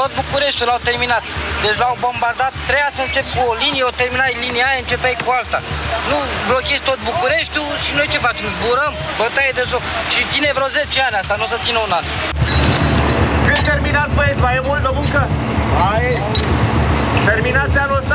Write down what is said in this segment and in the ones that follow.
Tot Bucureștiul l-au terminat. Deci l-au bombardat, treia să încep cu o linie, o terminai linia aia, începeai cu alta. Nu blochezi tot Bucureștiul și noi ce facem? Zburăm? Bătaie de joc. Și ține vreo 10 ani asta, nu o să țină un an. Când terminați, băieți, mai e mult de muncă? Hai! Terminați anul ăsta?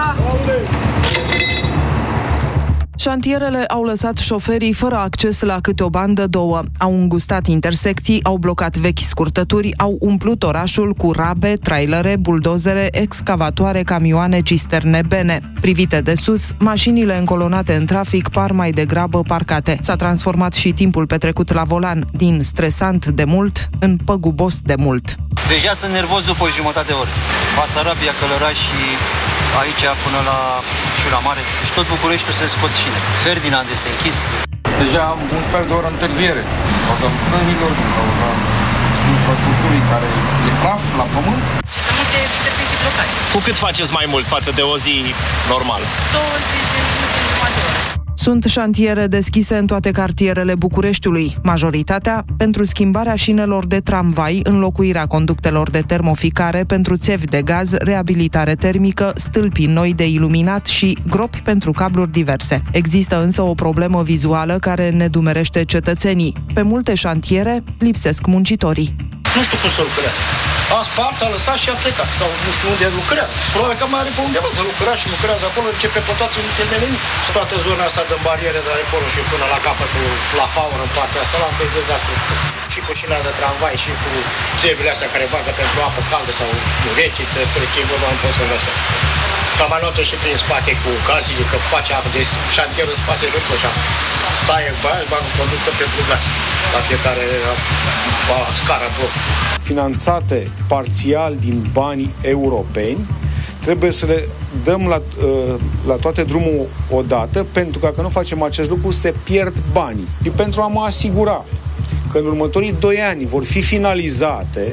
Șantierele au lăsat șoferii fără acces la câte o bandă, două. Au îngustat intersecții, au blocat vechi scurtături, au umplut orașul cu rabe, trailere, buldozere, excavatoare, camioane, cisterne, bene. Privite de sus, mașinile încolonate în trafic par mai degrabă parcate. S-a transformat și timpul petrecut la volan, din stresant de mult în păgubos de mult. Deja sunt nervos după o jumătate de oră. Basarabia, Călăraș și aici până la Șura Mare. Și tot Bucureștiul se scot șine. Ferdinand este închis. Deja am un sfert de oră întârziere. Din cauza lucrărilor, din cauza infrastructurii care e praf la pământ. Și sunt multe intersecții blocate. Cu cât faceți mai mult față de o zi normală? 20 de minute, jumătate de oră. Sunt șantiere deschise în toate cartierele Bucureștiului, majoritatea pentru schimbarea șinelor de tramvai, înlocuirea conductelor de termoficare pentru țevi de gaz, reabilitare termică, stâlpi noi de iluminat și gropi pentru cabluri diverse. Există însă o problemă vizuală care nedumerește cetățenii. Pe multe șantiere lipsesc muncitorii. Nu știu cum să lucrează. A spart, a lăsat și a plecat. Sau nu știu unde lucrează. Probabil că mai are pe undeva de lucrat și lucrează acolo, începe pe toate unitele nimic. Toată zona asta de bariere de acolo și până la capătul, la faură, în partea asta, la un dezastru. Și cu șina de tramvai și cu țevile astea care bagă pentru apă caldă sau rece, despre ce vorba nu pot să lăsă. Cam anotă și prin spate cu gazile, că face apă de șantier în spate de tot așa. Taie cu aia, bagă conductă pentru gaz. La fiecare scară bloc. Finanțate parțial din bani europeni, trebuie să le dăm la toate drumul odată, pentru că dacă nu facem acest lucru, se pierd banii. Și pentru a mă asigura că în următorii 2 ani vor fi finalizate,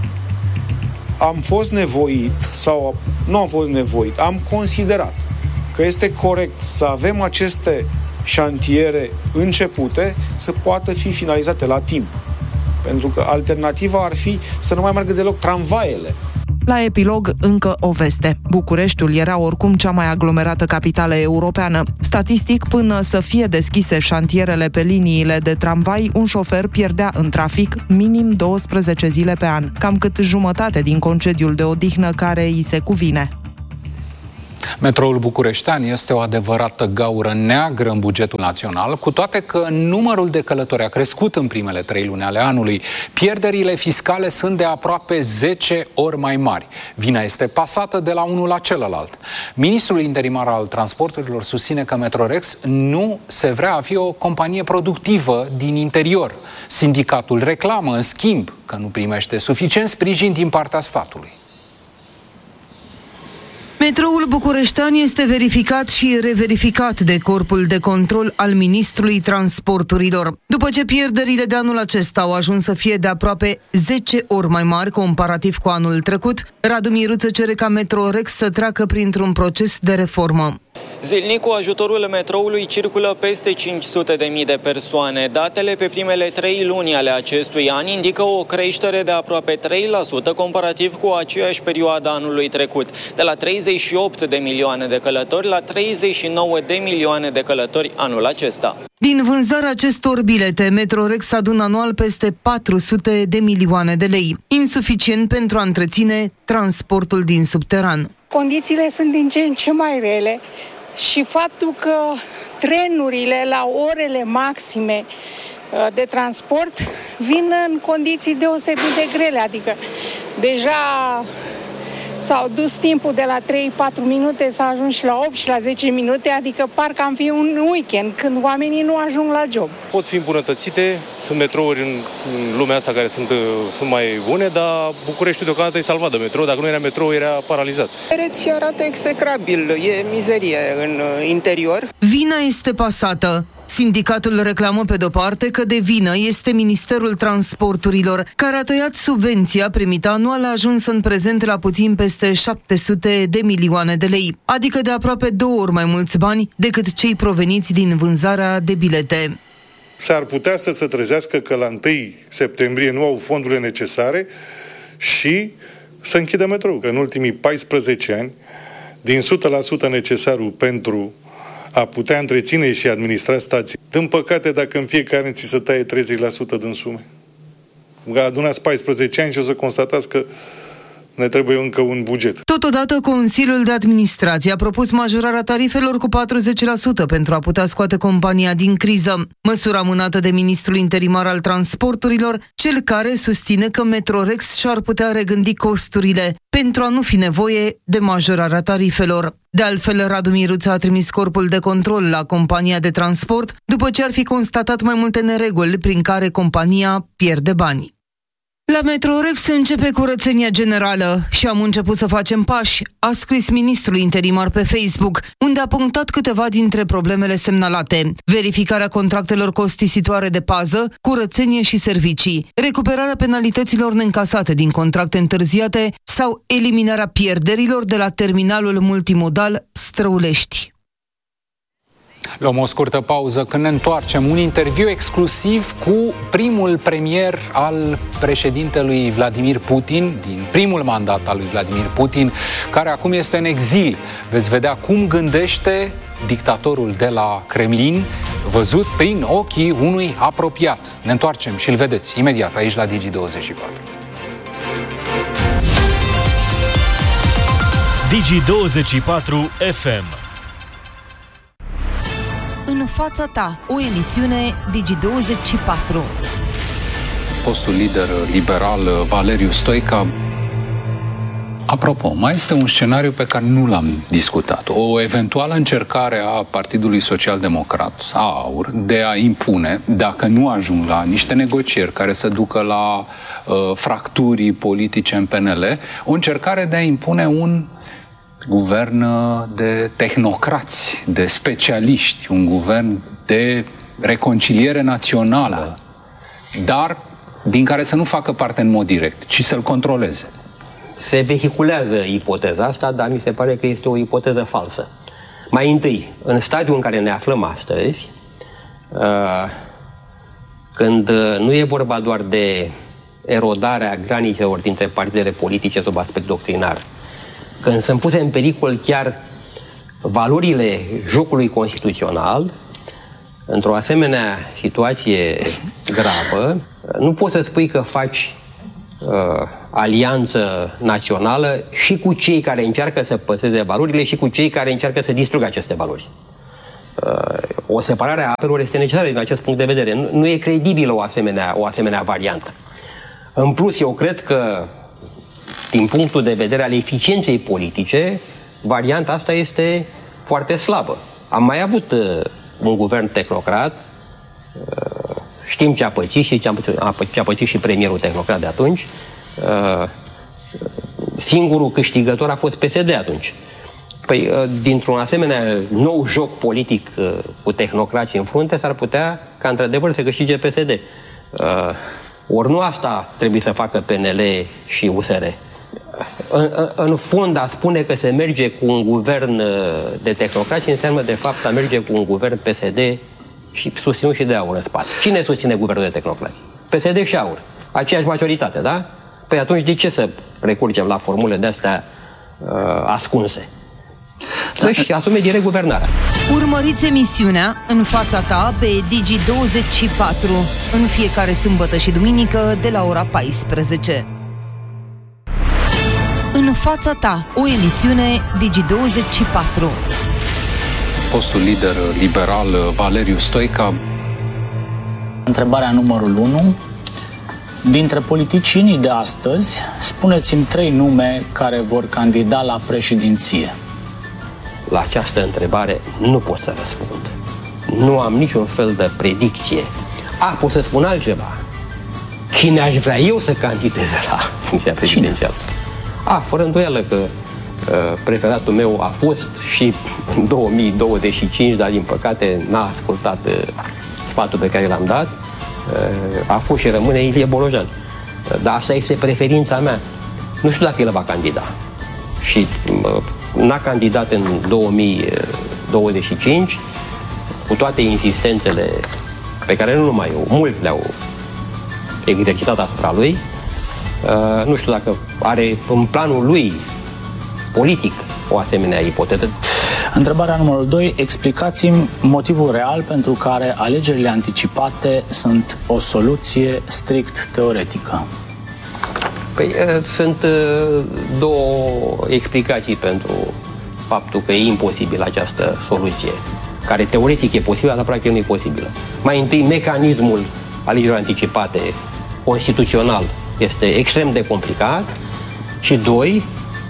am fost nevoit, sau nu am fost nevoit, am considerat că este corect să avem aceste șantiere începute să poată fi finalizate la timp. Pentru că alternativa ar fi să nu mai meargă deloc tramvaiele. La epilog, încă o veste. Bucureștiul era oricum cea mai aglomerată capitală europeană. Statistic, până să fie deschise șantierele pe liniile de tramvai, un șofer pierdea în trafic minim 12 zile pe an, cam cât jumătate din concediul de odihnă care îi se cuvine. Metroul bucureștean este o adevărată gaură neagră în bugetul național, cu toate că numărul de călători a crescut în primele 3 luni ale anului. Pierderile fiscale sunt de aproape 10 ori mai mari. Vina este pasată de la unul la celălalt. Ministrul interimar al transporturilor susține că Metrorex nu se vrea a fi o companie productivă din interior. Sindicatul reclamă, în schimb, că nu primește suficient sprijin din partea statului. Metroul bucureștean este verificat și reverificat de Corpul de Control al Ministrului Transporturilor. După ce pierderile de anul acesta au ajuns să fie de aproape 10 ori mai mari comparativ cu anul trecut, Radu Miruță cere ca Metrorex să treacă printr-un proces de reformă. Zilnic, cu ajutorul metroului, circulă peste 500.000 de persoane. Datele pe primele 3 luni ale acestui an indică o creștere de aproape 3% comparativ cu aceeași perioadă anului trecut, de la 38 de milioane de călători la 39 de milioane de călători anul acesta. Din vânzarea acestor bilete, Metrorex adună anual peste 400 de milioane de lei, insuficient pentru a întreține transportul din subteran. Condițiile sunt din ce în ce mai rele și faptul că trenurile la orele maxime de transport vin în condiții deosebit de grele, adică deja s-au dus timpul de la 3-4 minute, s-a ajuns și la 8 și la 10 minute, adică parcă am fi un weekend, când oamenii nu ajung la job. Pot fi îmbunătățite, sunt metrouri în lumea asta care sunt mai bune, dar Bucureștiul deocamdată e salvat de metrou, dacă nu era metrou, era paralizat. Pereții arată execrabil, e mizerie în interior. Vina este pasată. Sindicatul reclamă pe de-o parte că de vină este Ministerul Transporturilor, care a tăiat subvenția primită anual, a ajuns în prezent la puțin peste 700 de milioane de lei, adică de aproape 2 ori mai mulți bani decât cei proveniți din vânzarea de bilete. S-ar putea să se trezească că la 1 septembrie nu au fondurile necesare și să închidă metrou. Că în ultimii 14 ani, din 100% necesarul pentru a putea întreține și administra stații, din păcate, dacă în fiecare an ți se taie 30% din sume. Adunați 14 ani și o să constatați că ne trebuie încă un buget. Totodată, Consiliul de Administrație a propus majorarea tarifelor cu 40% pentru a putea scoate compania din criză. Măsura amânată de ministrul interimar al transporturilor, cel care susține că Metrorex și-ar putea regândi costurile pentru a nu fi nevoie de majorarea tarifelor. De altfel, Radu Miruță a trimis corpul de control la compania de transport după ce ar fi constatat mai multe nereguli prin care compania pierde bani. La Metrorex începe curățenia generală și am început să facem pași, a scris ministrul interimar pe Facebook, unde a punctat câteva dintre problemele semnalate: verificarea contractelor costisitoare de pază, curățenie și servicii, recuperarea penalităților neîncasate din contracte întârziate sau eliminarea pierderilor de la terminalul multimodal Străulești. Luăm o scurtă pauză. Când ne întoarcem, un interviu exclusiv cu primul premier al președintelui Vladimir Putin, din primul mandat al lui Vladimir Putin, care acum este în exil. Veți vedea cum gândește dictatorul de la Kremlin, văzut prin ochii unui apropiat. Ne întoarcem și îl vedeți imediat aici la Digi24. Digi24 FM. În fața ta, o emisiune Digi24. Fostul lider liberal Valeriu Stoica. Apropo, mai este un scenariu pe care nu l-am discutat. O eventuală încercare a Partidului Social-Democrat, a AUR, de a impune, dacă nu ajung la niște negocieri care să ducă la fracturi politice în PNL, o încercare de a impune un guvern de tehnocrați, de specialiști, un guvern de reconciliere națională, dar din care să nu facă parte în mod direct, ci să-l controleze. Se vehiculează ipoteza asta, dar mi se pare că este o ipoteză falsă. Mai întâi, în stadiul în care ne aflăm astăzi, când nu e vorba doar de erodarea granițelor dintre partidele politice sub aspect doctrinar, când sunt puse în pericol chiar valorile jocului constituțional, într-o asemenea situație gravă, nu poți să spui că faci alianță națională și cu cei care încearcă să păstreze valorile și cu cei care încearcă să distrugă aceste valori. O separare a apelor este necesară din acest punct de vedere. Nu e credibilă o asemenea variantă. În plus, eu cred că, din punctul de vedere al eficienței politice, varianta asta este foarte slabă. Am mai avut un guvern tehnocrat, știm ce a pățit și ce a pățit și premierul tehnocrat de atunci. Singurul câștigător a fost PSD atunci. Păi, dintr-un asemenea nou joc politic cu tehnocrații în frunte, s-ar putea ca într-adevăr să câștige PSD. Ori nu asta trebuie să facă PNL și USR. În fond, a spune că se merge cu un guvern de tehnocrați înseamnă de fapt a merge cu un guvern PSD și susținut și de AUR în spate. Cine susține guvernul de tehnocrați? PSD și AUR. Aceeași majoritate, da? Păi atunci de ce să recurgem la formule de-astea ascunse? Să-și asume direct guvernarea. Urmăriți emisiunea În fața ta pe Digi24 în fiecare sâmbătă și duminică de la ora 14. În fața ta, o emisiune Digi24. Fostul lider liberal Valeriu Stoica. Întrebarea numărul 1. Dintre politicienii de astăzi, spuneți-mi 3 nume care vor candida la președinție. La această întrebare nu pot să răspund. Nu am niciun fel de predicție. Pot să spun altceva. Cine aș vrea eu să candideze la funcția prezidențială? Fără îndoială că preferatul meu a fost și în 2025, dar din păcate n-a ascultat sfatul pe care l-am dat. A fost și rămâne Ilie Bolojan. Dar asta este preferința mea. Nu știu dacă el va candida. Și n-a candidat în 2025, cu toate insistențele pe care nu numai eu, mulți le-au exercitat asupra lui. Nu știu dacă are în planul lui politic o asemenea ipoteză. Întrebarea numărul 2. Explicați-mi motivul real pentru care alegerile anticipate sunt o soluție strict teoretică. Păi, sunt două explicații pentru faptul că e imposibil această soluție, care teoretic e posibilă, dar practic nu e posibilă. Mai întâi, mecanismul alegerilor anticipate constituțional este extrem de complicat și doi,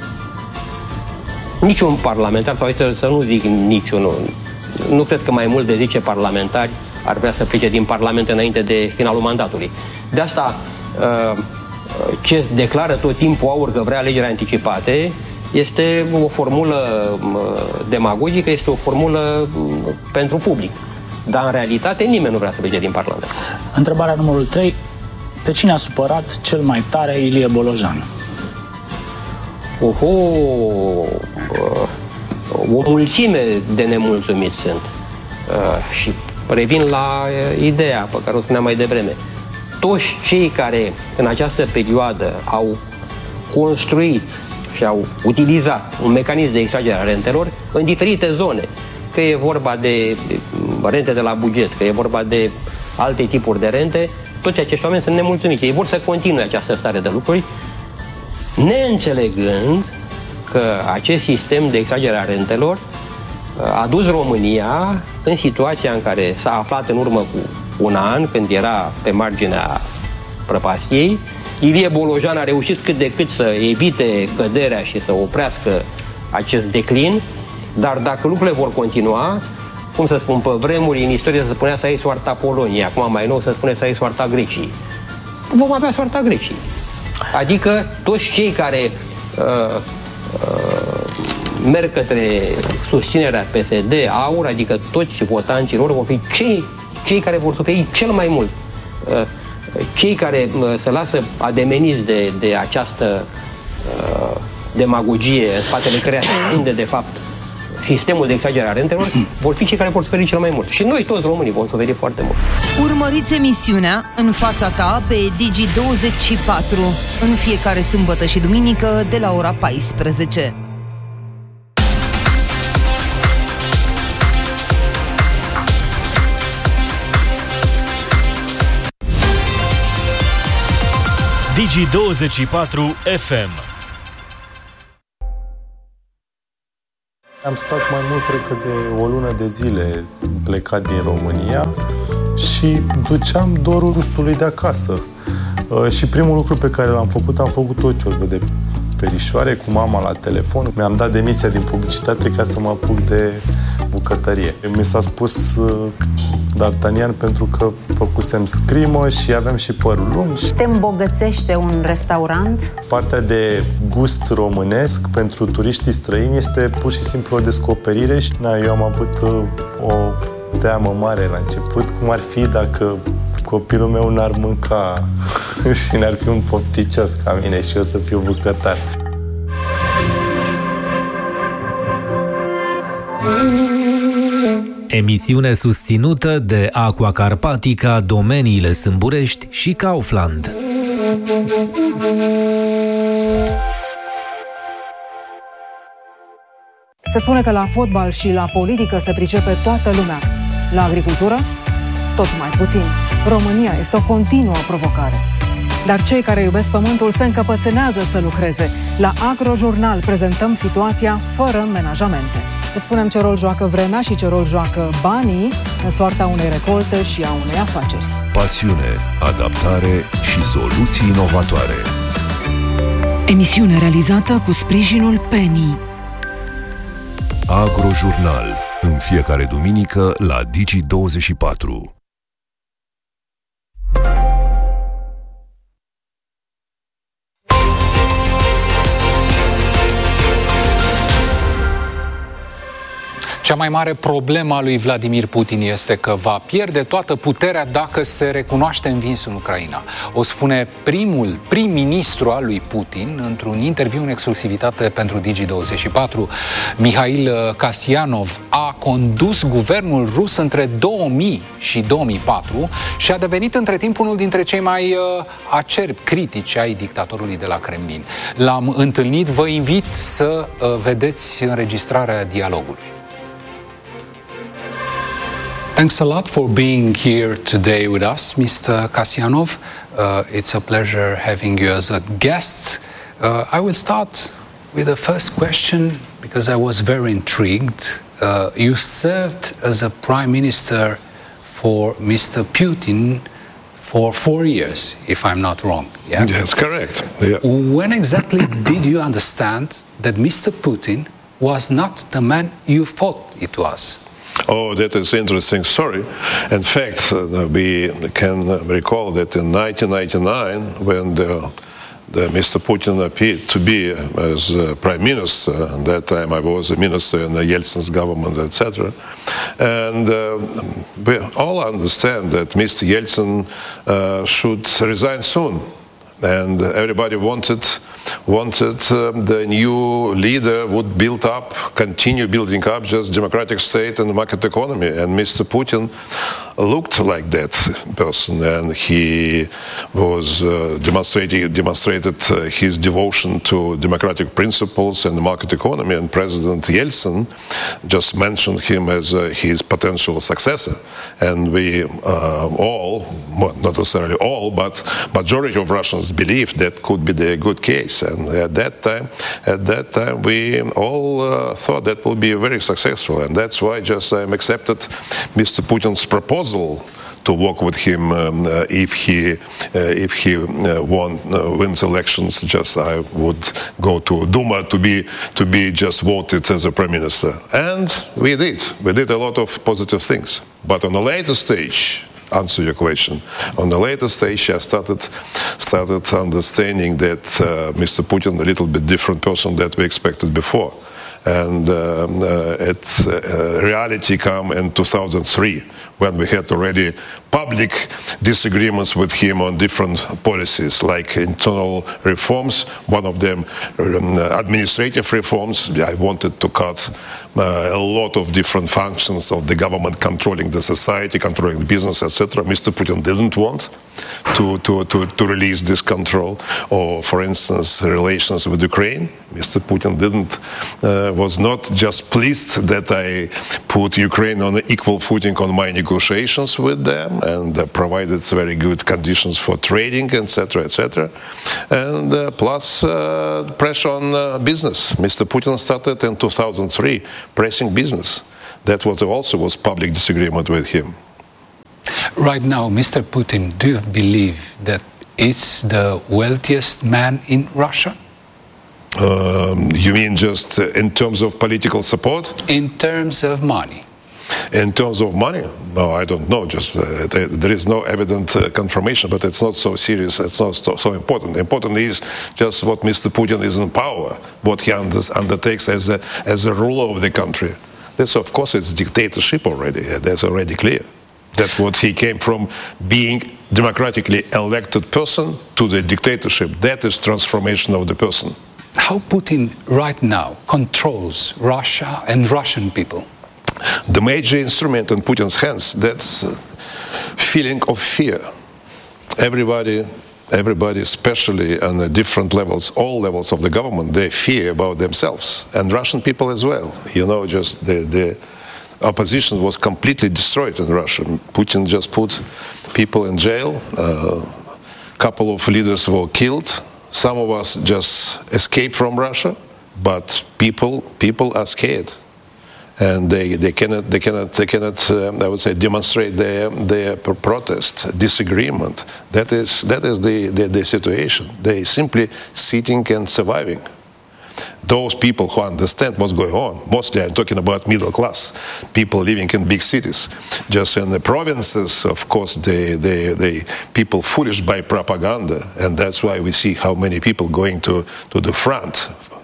niciun parlamentar, sau să nu zic niciunul, nu cred că mai mult de 10 parlamentari ar vrea să plece din Parlament înainte de finalul mandatului. De asta, ce declară tot timpul AUR că vrea alegeri anticipate este o formulă demagogică, este o formulă pentru public. Dar în realitate nimeni nu vrea să plece din Parlament. Întrebarea numărul 3. Pe cine a supărat cel mai tare Ilie Bolojan? O mulțime de nemulțumiți sunt. Și revin la ideea pe care o spuneam mai devreme. Toți cei care în această perioadă au construit și au utilizat un mecanism de extragere a rentelor în diferite zone, că e vorba de rente de la buget, că e vorba de alte tipuri de rente, toți acești oameni sunt nemulțumiți. Ei vor să continue această stare de lucruri, neînțelegând că acest sistem de extragere a rentelor a dus România în situația în care s-a aflat în urmă cu un an, când era pe marginea prăpastiei. Ilie Bolojan a reușit cât de cât să evite căderea și să oprească acest declin, dar dacă lucrurile vor continua, cum să spun, pe vremuri în istorie se spunea să ai soarta Poloniei, acum mai nou se spune să ai soarta Greciei. Vom avea soarta Greciei. Adică toți cei care merg către susținerea PSD, AUR, adică toți votanții lor vor fi cei care vor suferi cel mai mult. Cei care se lasă ademeniți de această demagogie în spatele căreia se ascunde de fapt sistemul de extragere a rentelor, vor fi cei care vor suferi cel mai mult. Și noi toți românii vom suferi foarte mult. Urmăriți emisiunea În fața ta pe Digi24 în fiecare sâmbătă și duminică de la ora 14. Digi24 FM. Am stat mai mult, cred că de o lună de zile plecat din România și duceam dorul gustului de acasă. Și primul lucru pe care am făcut o ciorbă de perișoare cu mama la telefon. Mi-am dat demisia din publicitate ca să mă apuc de bucătărie. Mi s-a spus D'Artagnan pentru că făcusem scrimă și aveam și părul lung. Te îmbogățește un restaurant? Partea de gust românesc pentru turiștii străini este pur și simplu o descoperire și eu am avut o teamă mare la început, cum ar fi dacă copilul meu n-ar mânca și n-ar fi un pofticios ca mine și eu să fiu bucătar. Emisiune susținută de Aqua Carpatica, Domeniile Sâmburești și Kaufland. Se spune că la fotbal și la politică se pricepe toată lumea. La agricultură, tot mai puțin. România este o continuă provocare. Dar cei care iubesc pământul se încăpățânează să lucreze. La Agrojurnal prezentăm situația fără menajamente. Îți spunem ce rol joacă vremea și ce rol joacă banii în soarta unei recolte și a unei afaceri. Pasiune, adaptare și soluții inovatoare. Emisiune realizată cu sprijinul Penny. Agrojurnal, în fiecare duminică la Digi24. Cea mai mare problemă a lui Vladimir Putin este că va pierde toată puterea dacă se recunoaște învins în Ucraina. O spune primul prim-ministru al lui Putin într-un interviu în exclusivitate pentru Digi24. Mihail Kasyanov a condus guvernul rus între 2000 și 2004 și a devenit între timp unul dintre cei mai acerbi critici ai dictatorului de la Kremlin. L-am întâlnit, vă invit să vedeți înregistrarea dialogului. Thanks a lot for being here today with us, Mr. Kasyanov. It's a pleasure having you as a guest. I will start with the first question because I was very intrigued. You served as a prime minister for Mr. Putin for 4 years, if I'm not wrong. Yeah? Yes, correct. Yeah. When exactly did you understand that Mr. Putin was not the man you thought it was? Oh, that is an interesting story. In fact, we can recall that in 1999, when Mr. Putin appeared to be as prime minister, at that time I was a minister in the Yeltsin's government, etc. And we all understand that Mr. Yeltsin should resign soon. And everybody wanted the new leader would continue building up just democratic state and market economy. And Mr. Putin looked like that person, and he was demonstrated his devotion to democratic principles and the market economy. And President Yeltsin just mentioned him as his potential successor. And we all, well, not necessarily all, but majority of Russians believed that could be the good case. And at that time, we all thought that will be very successful. And that's why just I accepted Mr. Putin's proposal to work with him if he wins elections. Just I would go to Duma to be just voted as a prime minister, and we did a lot of positive things. But on a later stage, answer your question. On the later stage, I started understanding that Mr. Putin a little bit different person that we expected before, and reality come in 2003 when we had already public disagreements with him on different policies, like internal reforms. One of them, administrative reforms. I wanted to cut a lot of different functions of the government, controlling the society, controlling the business, etc. Mr. Putin didn't want to release this control. Or, for instance, relations with Ukraine. Mr. Putin was not just pleased that I put Ukraine on an equal footing on my negotiations with them, and provided very good conditions for trading, etc., etc. And plus pressure on business. Mr. Putin started in 2003 pressing business. That also was public disagreement with him. Right now, Mr. Putin, do you believe that is the wealthiest man in Russia? You mean just in terms of political support? In terms of money. In terms of money? No, I don't know. Just there is no evident confirmation, but it's not so serious. It's not so important. Important is just what Mr. Putin is in power, what he undertakes as a ruler of the country. This, of course, it's dictatorship already. That's already clear. That what he came from being democratically elected person to the dictatorship. That is transformation of the person. How Putin right now controls Russia and Russian people? The major instrument in Putin's hands, that's feeling of fear. Everybody, especially on the different levels, all levels of the government, they fear about themselves, and Russian people as well. You know, just the opposition was completely destroyed in Russia. Putin just put people in jail. A couple of leaders were killed. Some of us just escaped from Russia, but people are scared. And they cannot I would say, demonstrate their protest, disagreement. That is the situation. They simply sitting and surviving. Those people who understand what's going on, mostly I'm talking about middle class people living in big cities. Just in the provinces, of course, they people foolish by propaganda, and that's why we see how many people going to the front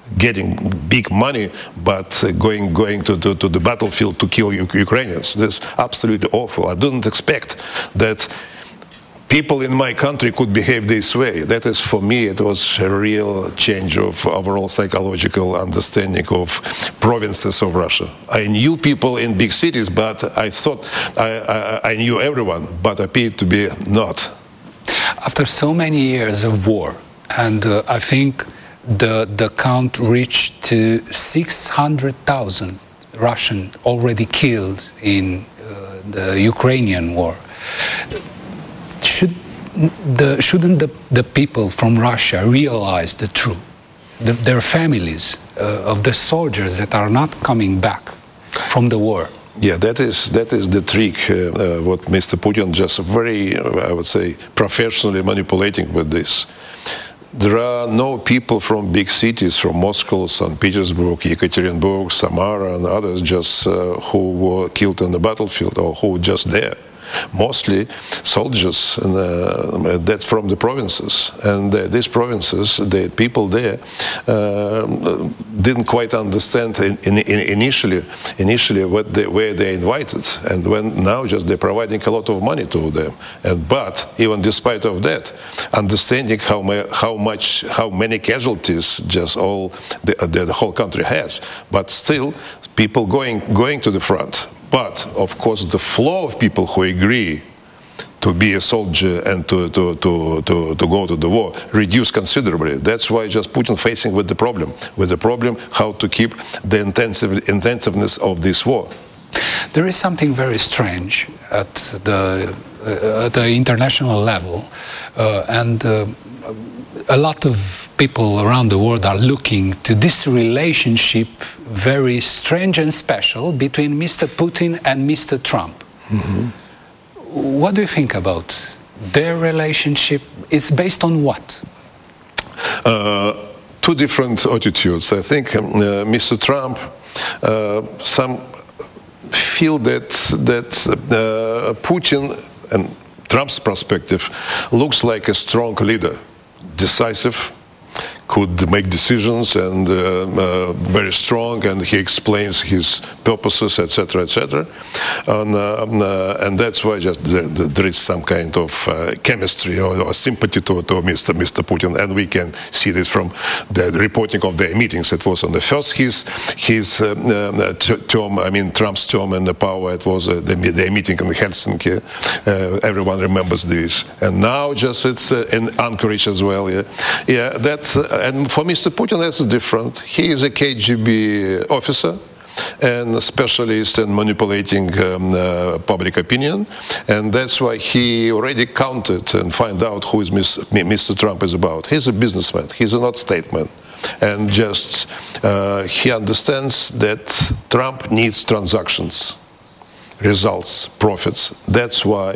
getting big money, but going to the battlefield to kill Ukrainians. That's absolutely awful. I didn't expect that people in my country could behave this way. That is, for me, it was a real change of overall psychological understanding of provinces of Russia. I knew people in big cities, but I thought I knew everyone, but appeared to be not. After so many years of war, and I think the count reached to 600,000 Russian already killed in the Ukrainian war. Shouldn't the people from Russia realize the truth? Their families of the soldiers that are not coming back from the war. Yeah, that is the trick. What Mr. Putin just very, I would say, professionally manipulating with this. There are no people from big cities, from Moscow, St. Petersburg, Yekaterinburg, Samara, and others, just who were killed on the battlefield or who were just there. Mostly soldiers, that's from the provinces, and these provinces, the people there didn't quite understand initially where they invited, and when now just they're providing a lot of money to them, but even despite of that, understanding how many casualties just the whole country has, but still people going to the front. But, of course, the flow of people who agree to be a soldier and to go to the war reduced considerably. That's why just Putin facing with the problem how to keep the intensiveness of this war. There is something very strange at the international level, and a lot of people around the world are looking to this relationship, very strange and special, between Mr. Putin and Mr. Trump. Mm-hmm. What do you think about their relationship? It's based on what? Two different attitudes. I think Mr. Trump, some feel that Putin, and Trump's perspective, looks like a strong leader. Decisive, could make decisions, and very strong, and he explains his purposes, etc., etc. And that's why just there is some kind of chemistry or sympathy to Mr. Putin, and we can see this from the reporting of their meetings. It was on the first his term, I mean Trump's term in the power. It was their meeting in Helsinki. Everyone remembers this, and now just it's in Anchorage as well. Yeah, that. And for Mr. Putin, that's different. He is a KGB officer and a specialist in manipulating public opinion, and that's why he already counted and find out who is Mr. Trump is about. He's a businessman. He's not statesman, and just he understands that Trump needs transactions, results, profits. That's why